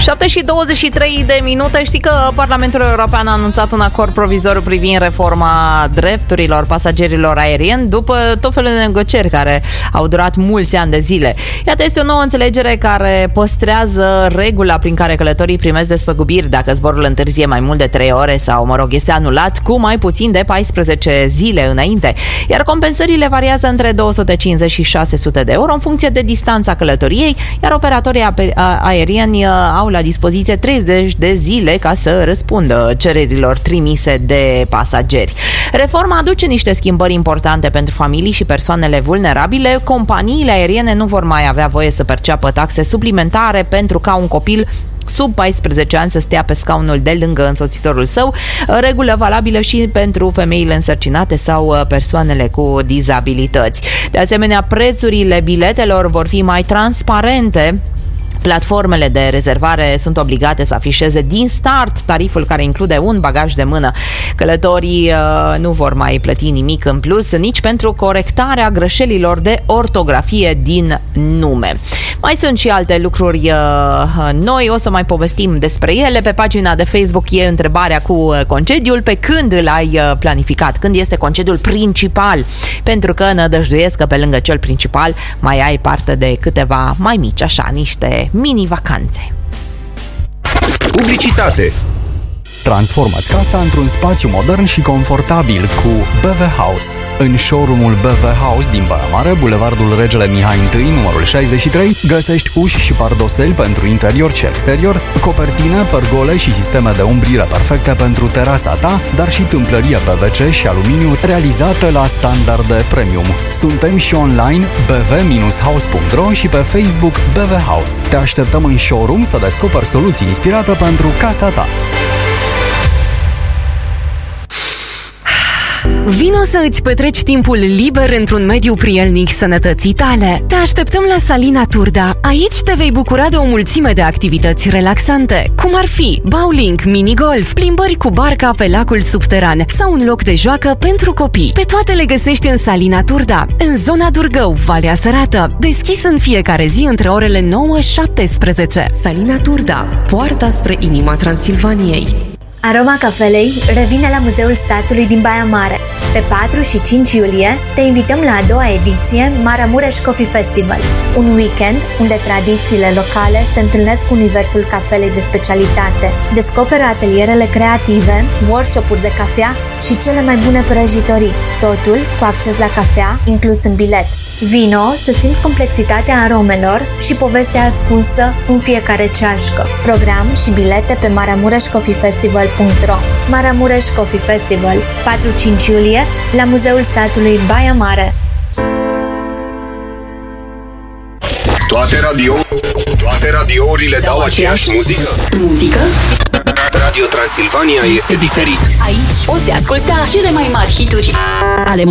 7:23. Știi că Parlamentul European a anunțat un acord provizoriu privind reforma drepturilor pasagerilor aerieni după tot felul de negocieri care au durat mulți ani de zile. Iată, este o nouă înțelegere care păstrează regula prin care călătorii primesc despăgubiri dacă zborul întârzie mai mult de 3 ore sau, este anulat cu mai puțin de 14 zile înainte. Iar compensările variază între 250 și 600 de euro în funcție de distanța călătoriei, iar operatorii aerieni au la dispoziție 30 de zile ca să răspundă cererilor trimise de pasageri. Reforma aduce niște schimbări importante pentru familii și persoanele vulnerabile. Companiile aeriene nu vor mai avea voie să perceapă taxe suplimentare pentru ca un copil sub 14 ani să stea pe scaunul de lângă însoțitorul său, regulă valabilă și pentru femeile însărcinate sau persoanele cu dizabilități. De asemenea, prețurile biletelor vor fi mai transparente. Platformele de rezervare sunt obligate să afișeze din start tariful care include un bagaj de mână. Călătorii nu vor mai plăti nimic în plus, nici pentru corectarea greșelilor de ortografie din nume. Mai sunt și alte lucruri noi, o să mai povestim despre ele. Pe pagina de Facebook e întrebarea cu concediul, pe când îl ai planificat, când este concediul principal, pentru că nădăjduiesc că pe lângă cel principal mai ai parte de câteva mai mici, așa, niște mini-vacanțe. Publicitate. Transformați casa într-un spațiu modern și confortabil cu BV House. În showroom-ul BV House din Baia Mare, Bulevardul Regele Mihai I, numărul 63, găsești uși și pardoseli pentru interior și exterior, copertine, pergole și sisteme de umbrire perfecte pentru terasa ta, dar și tâmplărie PVC și aluminiu realizată la standarde premium. Suntem și online bv-house.ro și pe Facebook BV House. Te așteptăm în showroom să descoperi soluții inspirate pentru casa ta. Vino să îți petreci timpul liber într-un mediu prielnic sănătății tale. Te așteptăm la Salina Turda. Aici te vei bucura de o mulțime de activități relaxante, cum ar fi bowling, minigolf, plimbări cu barca pe lacul subteran sau un loc de joacă pentru copii. Pe toate le găsești în Salina Turda, în zona Durgău, Valea Sărată, deschis în fiecare zi între orele 9-17. Salina Turda, poarta spre inima Transilvaniei. Aroma cafelei revine la Muzeul Statului din Baia Mare. Pe 4 și 5 iulie te invităm la a doua ediție Maramureș Coffee Festival, un weekend unde tradițiile locale se întâlnesc cu universul cafelei de specialitate. Descoperă atelierele creative, workshop-uri de cafea și cele mai bune prăjitorii, totul cu acces la cafea inclus în bilet. Vino să simți complexitatea aromelor și povestea ascunsă în fiecare ceașcă. Program și bilete pe maramureșcoffeefestival.ro. Maramureș Coffee Festival, 4-5 iulie, la Muzeul Statului Baia Mare. Toate radiourile dau aceeași muzică? Muzică? Radio Transilvania este diferit. Aici poți asculta cele mai mari hituri ale